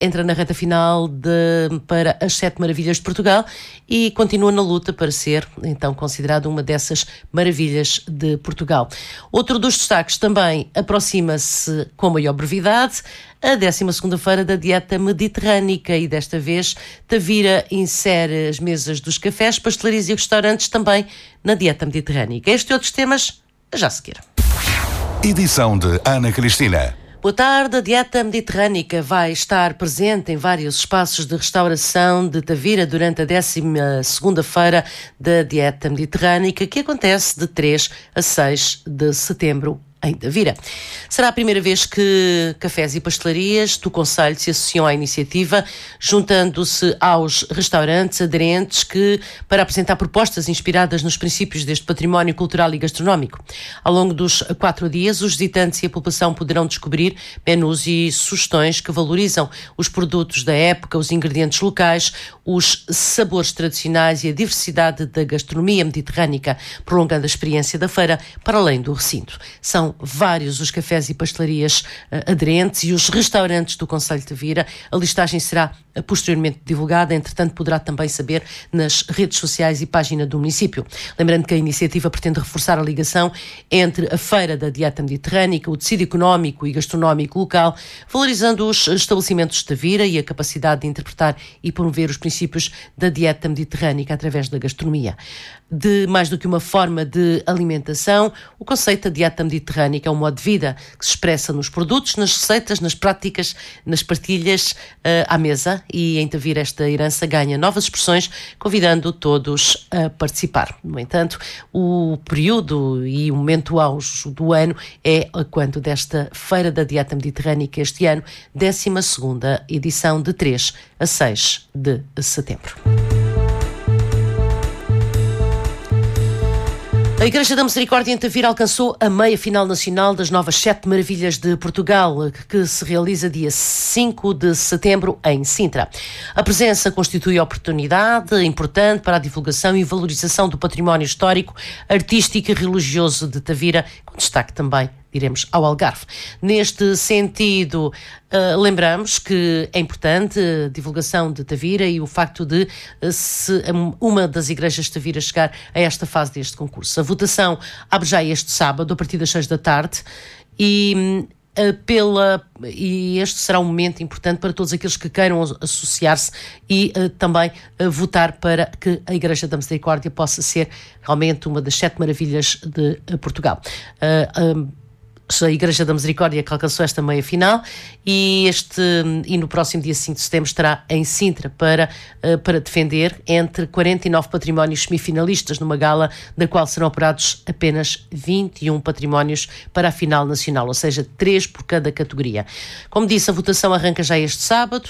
entra na reta final para as 7 maravilhas de Portugal e continua na luta para ser, então, considerado uma dessas maravilhas de Portugal. Outro dos destaques também aproxima-se com maior brevidade, a 12ª Feira da Dieta Mediterrânica, e desta vez Tavira insere as mesas dos cafés, pastelarias e restaurantes também na Dieta Mediterrânica. Este e outros temas já a seguir. Edição de Ana Cristina. Boa tarde. A Dieta Mediterrânica vai estar presente em vários espaços de restauração de Tavira durante a 12ª Feira da Dieta Mediterrânica, que acontece de 3 a 6 de setembro em Tavira. Será a primeira vez que cafés e pastelarias do concelho se associam à iniciativa, juntando-se aos restaurantes aderentes para apresentar propostas inspiradas nos princípios deste património cultural e gastronómico. Ao longo dos 4 dias, os visitantes e a população poderão descobrir menus e sugestões que valorizam os produtos da época, os ingredientes locais, os sabores tradicionais e a diversidade da gastronomia mediterrânica, prolongando a experiência da feira para além do recinto. São vários os cafés e pastelarias aderentes e os restaurantes do concelho de Tavira. A listagem será posteriormente divulgada, entretanto poderá também saber nas redes sociais e página do município. Lembrando que a iniciativa pretende reforçar a ligação entre a Feira da Dieta Mediterrânica, o tecido económico e gastronómico local, valorizando os estabelecimentos de Tavira e a capacidade de interpretar e promover os princípios da dieta mediterrânica através da gastronomia. De mais do que uma forma de alimentação, o conceito da dieta mediterrânica é um modo de vida que se expressa nos produtos, nas receitas, nas práticas, nas partilhas à mesa, e em Tavira esta herança ganha novas expressões, convidando todos a participar. No entanto, o período e o momento auge do ano é quando desta Feira da Dieta Mediterrânica este ano, 12ª edição, de 3 a 6 de setembro. A Igreja da Misericórdia em Tavira alcançou a meia-final nacional das novas 7 maravilhas de Portugal, que se realiza dia 5 de setembro em Sintra. A presença constitui oportunidade importante para a divulgação e valorização do património histórico, artístico e religioso de Tavira, com destaque também, diremos, ao Algarve. Neste sentido, lembramos que é importante a divulgação de Tavira e o facto de uma das igrejas de Tavira chegar a esta fase deste concurso. A votação abre já este sábado, a partir das 6 da tarde, e este será um momento importante para todos aqueles que queiram associar-se e também votar para que a Igreja da Misericórdia possa ser realmente uma das 7 maravilhas de Portugal. A Igreja da Misericórdia que alcançou esta meia-final e no próximo dia 5 de setembro estará em Sintra para defender entre 49 patrimónios semifinalistas numa gala da qual serão apurados apenas 21 patrimónios para a final nacional, ou seja, 3 por cada categoria. Como disse, a votação arranca já este sábado,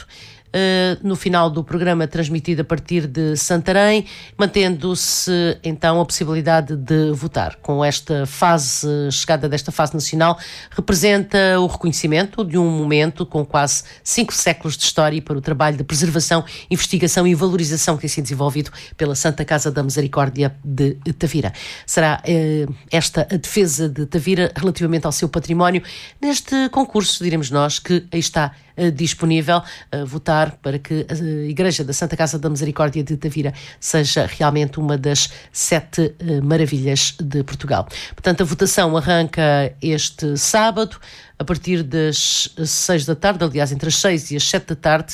no final do programa transmitido a partir de Santarém, mantendo-se então a possibilidade de votar. Com esta chegada desta fase nacional, representa o reconhecimento de um momento com quase 5 séculos de história para o trabalho de preservação, investigação e valorização que tem sido desenvolvido pela Santa Casa da Misericórdia de Tavira. Será esta a defesa de Tavira relativamente ao seu património neste concurso, diremos nós, que aí está disponível a votar para que a Igreja da Santa Casa da Misericórdia de Tavira seja realmente uma das 7 maravilhas de Portugal. Portanto, a votação arranca este sábado, a partir das 6 da tarde, aliás, entre as 6 e as 7 da tarde,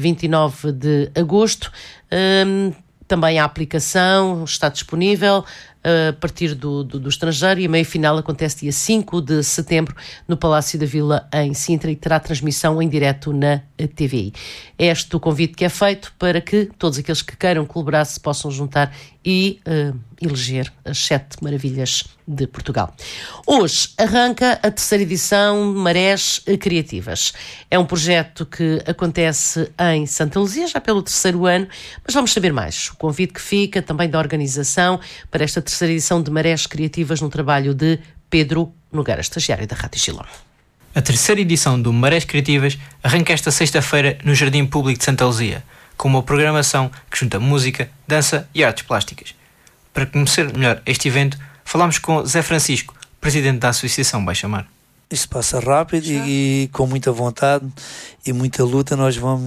29 de agosto. Também a aplicação está disponível a partir do estrangeiro, e a meia-final acontece dia 5 de setembro no Palácio da Vila em Sintra e terá transmissão em direto na TVI. É este o convite que é feito para que todos aqueles que queiram colaborar se possam juntar e eleger as 7 maravilhas de Portugal. Hoje arranca a 3ª edição Marés Criativas. É um projeto que acontece em Santa Luzia, já pelo 3º ano, mas vamos saber mais. O convite que fica também da organização para esta 3ª edição de Marés Criativas, no trabalho de Pedro Nogueira, estagiário da Rádio Gilão. A 3ª edição do Marés Criativas arranca esta sexta-feira no Jardim Público de Santa Luzia, com uma programação que junta música, dança e artes plásticas. Para conhecer melhor este evento, falámos com Zé Francisco, presidente da Associação Baixa Mar. isto passa rápido e com muita vontade e muita luta nós vamos